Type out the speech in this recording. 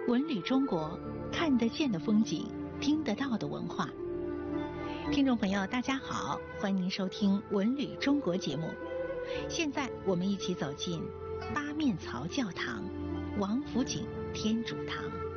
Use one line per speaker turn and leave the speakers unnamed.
文旅中国，看得见的风景，听得到的文化。听众朋友，大家好，欢迎收听《文旅中国》节目。现在我们一起走进八面槽教堂、王府井天主堂。